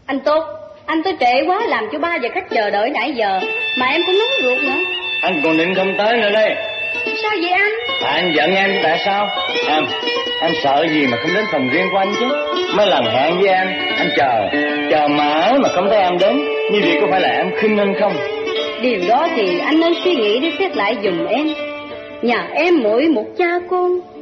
Anh Tốt, anh tới trễ quá làm cho ba và khách chờ đợi nãy giờ. Mà em cũng nóng ruột nữa. Anh còn định không tới nữa đây. Sao vậy anh? Anh giận em tại sao? Em sợ gì mà không đến phòng riêng của anh chứ. Mấy lần hẹn với em, anh chờ mãi mà không thấy em đến. Như vậy có phải là em khinh anh không? Điều đó thì anh nên suy nghĩ để xét lại giùm em. Nhà em mỗi một cha con,